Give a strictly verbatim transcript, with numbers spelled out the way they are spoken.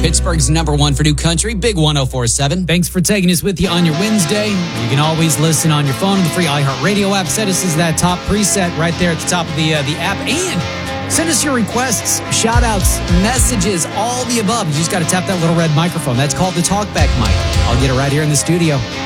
Pittsburgh's number one for new country, Big one oh four point seven. Thanks for taking us with you on your Wednesday. You can always listen on your phone, the free iHeartRadio app. Set us as that top preset right there at the top of the uh, the app. And send us your requests, shout-outs, messages, all the above. You just got to tap that little red microphone. That's called the TalkBack mic. I'll get it right here in the studio.